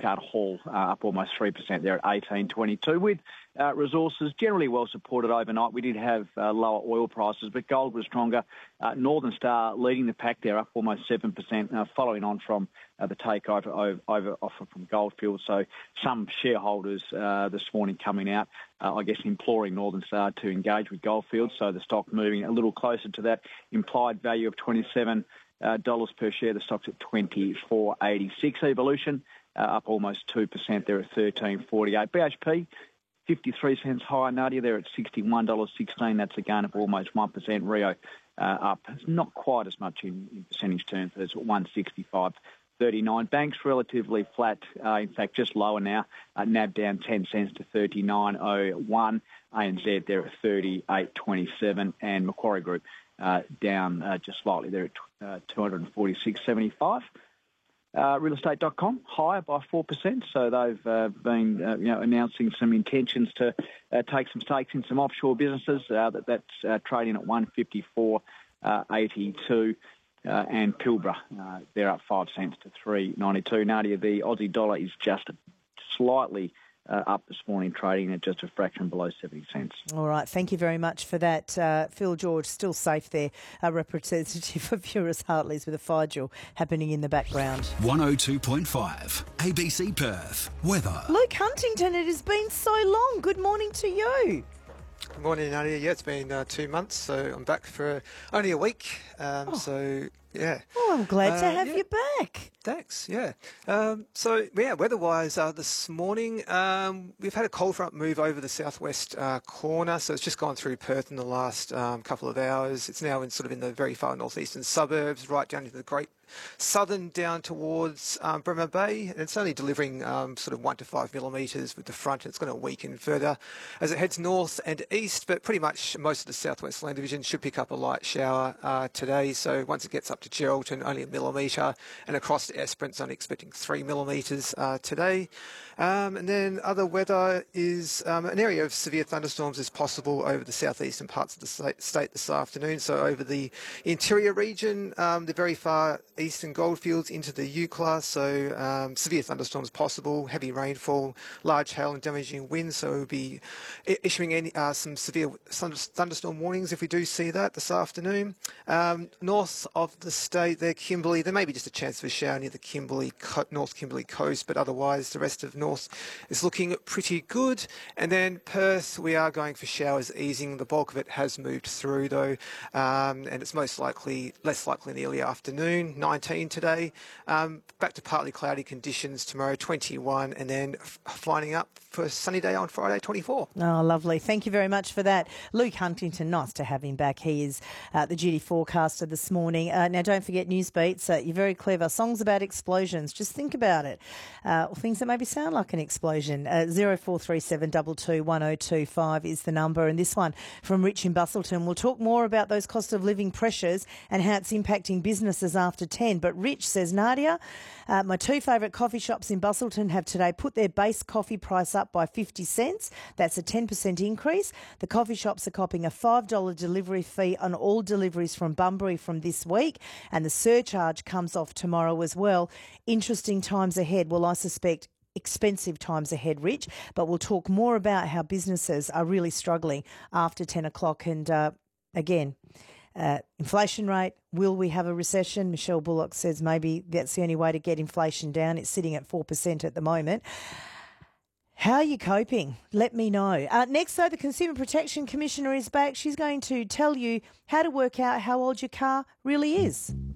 Burkhardt Hall up almost 3% there at 18.22. With resources generally well supported overnight, we did have lower oil prices, but gold was stronger. Northern Star leading the pack there, up almost 7%, following on from the takeover offer from Goldfields. So some shareholders this morning coming out, I guess, imploring Northern Star to engage with Goldfields. So the stock moving a little closer to that implied value of $27 per share. The stock's at 24.86. Evolution up almost 2% there at 13.48. BHP 53 cents higher, Nadia. They're at $61.16. That's a gain of almost 1%. Rio up, not quite as much in percentage terms, but it's 165.39. Banks relatively flat, in fact just lower now. NAB down 10 cents to 39.01. ANZ there at 38.27, and Macquarie Group down just slightly there at 246.75. Realestate.com higher by 4%, so they've been announcing some intentions to take some stakes in some offshore businesses. That's trading at 154.82, and Pilbara they're up 5 cents to 3.92. Nadia, the Aussie dollar is just slightly up this morning, trading at just a fraction below 70 cents. All right, thank you very much for that. Phil George, still safe there, a representative of Euroz Hartleys with a fire drill happening in the background. 102.5 ABC Perth. Weather. Luke Huntington, it has been so long. Good morning to you. Good morning, Nadia. Yeah, it's been 2 months, so I'm back for only a week. So, yeah. Oh, I'm glad to have you back. Thanks, yeah. Weather-wise, this morning, we've had a cold front move over the southwest corner, so it's just gone through Perth in the last couple of hours. It's now in the very far northeastern suburbs, right down into the Great Southern, down towards Bremer Bay, and it's only delivering 1 to 5 millimetres with the front. It's going to weaken further as it heads north and east, but pretty much most of the southwest land division should pick up a light shower today. So once it gets up to Geraldton, only 1 millimetre, and across to Esperance, only expecting 3 millimetres today. And then other weather is an area of severe thunderstorms is possible over the southeastern parts of the state this afternoon. So over the interior region, the very far eastern Goldfields into the Eucla, so severe thunderstorms possible, heavy rainfall, large hail and damaging winds, so we'll be issuing some severe thunderstorm warnings if we do see that this afternoon. North of the state there, Kimberley, there may be just a chance of a shower near the North Kimberley coast, but otherwise the rest of North is looking pretty good. And then Perth, we are going for showers easing. The bulk of it has moved through though, and it's less likely in the early afternoon. 19 today, back to partly cloudy conditions tomorrow, 21, and then finding up for a sunny day on Friday, 24. Oh, lovely. Thank you very much for that. Luke Huntington, nice to have him back. He is the duty forecaster this morning. Now, don't forget Newsbeats. You're very clever. Songs about explosions. Just think about it. Or things that maybe sound like an explosion. 0437 22 1025 is the number. And this one from Rich in Bustleton. We'll talk more about those cost of living pressures and how it's impacting businesses after 10. But Rich says, Nadia, my 2 favourite coffee shops in Bustleton have today put their base coffee price up by 50 cents. That's a 10% increase. The coffee shops are copping a $5 delivery fee on all deliveries from Bunbury from this week, and the surcharge comes off tomorrow as well. Interesting times ahead. Well, I suspect expensive times ahead, Rich, but we'll talk more about how businesses are really struggling after 10 o'clock. And again, inflation rate, will we have a recession? Michelle Bullock says maybe that's the only way to get inflation down. It's sitting at 4% at the moment. How are you coping? Let me know. Next, though, the Consumer Protection Commissioner is back. She's going to tell you how to work out how old your car really is.